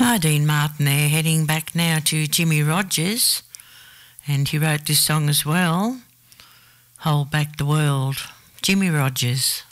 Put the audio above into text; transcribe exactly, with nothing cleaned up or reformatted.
Hi, Dean Martin there, heading back now to Jimmy Rogers, and he wrote this song as well, Hold Back the World. Jimmy Rogers.